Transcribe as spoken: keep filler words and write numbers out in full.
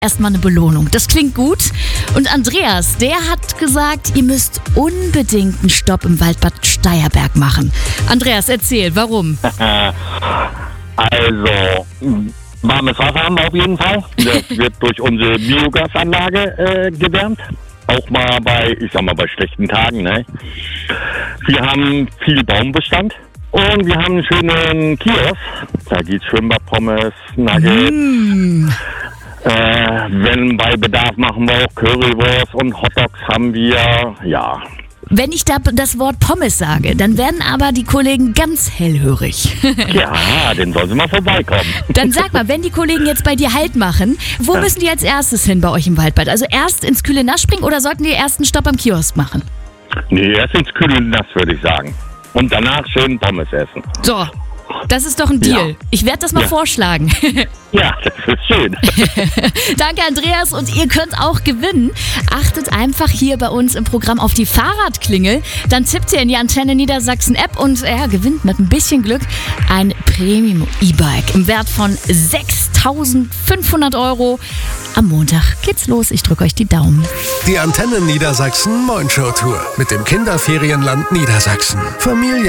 erstmal eine Belohnung. Das klingt gut. Und Andreas, der hat gesagt, ihr müsst unbedingt einen Stopp im Waldbad Steierberg machen. Andreas, erzähl, warum? Also, warmes Wasser haben wir auf jeden Fall. Das wird durch unsere Biogasanlage äh, gewärmt. Auch mal bei, ich sag mal, bei schlechten Tagen. Ne? Wir haben viel Baumbestand. Und wir haben einen schönen Kiosk. Da gibt's Schwimmbad-Pommes, Nuggets. Mm. Äh, wenn bei Bedarf machen wir auch Currywurst und Hotdogs haben wir, ja. Wenn ich da das Wort Pommes sage, dann werden aber die Kollegen ganz hellhörig. Ja, dann sollen sie mal vorbeikommen. Dann sag mal, wenn die Kollegen jetzt bei dir Halt machen, wo Ja. müssen die als erstes hin bei euch im Waldbad? Also erst ins kühle Nass springen oder sollten die erst einen Stopp am Kiosk machen? Nee, erst ins kühle Nass, würde ich sagen. Und danach schön Pommes essen. So, das ist doch ein Deal. Ja. Ich werde das mal Ja. vorschlagen. Ja, das ist schön. Danke, Andreas. Und ihr könnt auch gewinnen. Achtet einfach hier bei uns im Programm auf die Fahrradklingel. Dann tippt ihr in die Antenne Niedersachsen App und ja, gewinnt mit ein bisschen Glück ein Premium-E-Bike im Wert von sechstausendfünfhundert Euro. Am Montag geht's los. Ich drücke euch die Daumen. Die Antenne Niedersachsen Moin Show Tour mit dem Kinderferienland Niedersachsen. Familie